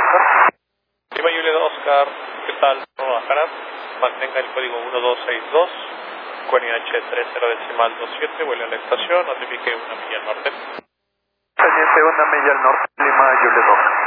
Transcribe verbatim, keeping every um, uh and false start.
Oscar. Lima Juliet Oscar, ¿qué tal? No bajarás. Mantenga el código uno dos seis dos, Q N H tres cero decimal dos siete, vuelve a la estación, notifique una milla al norte. Pendiente una milla al norte, Lima Juliet Oscar.